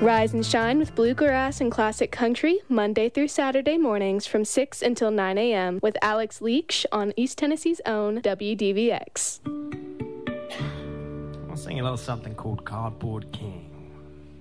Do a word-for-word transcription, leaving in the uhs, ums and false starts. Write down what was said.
Rise and shine with bluegrass and classic country, Monday through Saturday mornings from six until nine a.m. with Alex Leach on East Tennessee's own W D V X. I'll sing a little something called Cardboard King.